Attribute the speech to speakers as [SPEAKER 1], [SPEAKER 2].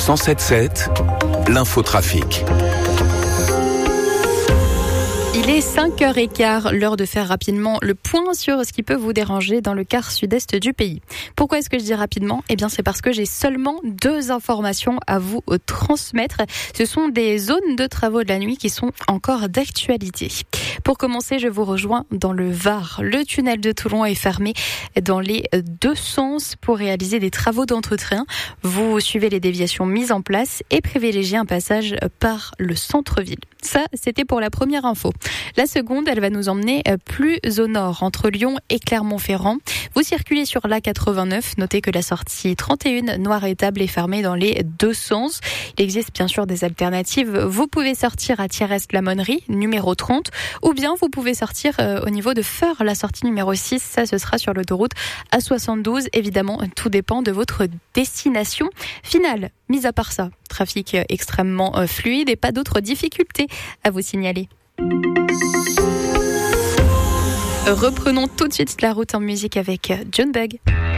[SPEAKER 1] 107.7, l'infotrafic.
[SPEAKER 2] Il est 5h15, l'heure de faire rapidement le point sur ce qui peut vous déranger dans le quart sud-est du pays. Pourquoi est-ce que je dis rapidement ? Eh bien, c'est parce que j'ai seulement 2 informations à vous transmettre. Ce sont des zones de travaux de la nuit qui sont encore d'actualité. Pour commencer, je vous rejoins dans le Var. Le tunnel de Toulon est fermé dans les 2 sens pour réaliser des travaux d'entretien. Vous suivez les déviations mises en place et privilégiez un passage par le centre-ville. Ça, c'était pour la première info. La seconde, elle va nous emmener plus au nord, entre Lyon et Clermont-Ferrand. Vous circulez sur l'A89. Notez que la sortie 31 Noir-Étable est fermée dans les 2 sens. Il existe bien sûr des alternatives. Vous pouvez sortir à Thierrest-la-Monnerie, numéro 30, ou bien vous pouvez sortir au niveau de Feur, la sortie numéro 6. Ça, ce sera sur l'autoroute A72. Évidemment, tout dépend de votre destination finale. Mis à part ça, trafic extrêmement fluide et pas d'autres difficultés à vous signaler. Reprenons tout de suite la route en musique avec John Bug.